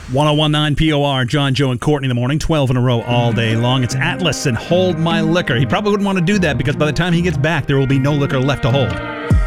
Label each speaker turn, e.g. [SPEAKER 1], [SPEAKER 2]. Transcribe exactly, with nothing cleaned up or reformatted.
[SPEAKER 1] ten nineteen P O R, John, Joe, and Courtney in the morning, twelve in a row all day long. It's Atlas and Hold My Liquor. He probably wouldn't want to do that because by the time he gets back, there will be no liquor left to hold.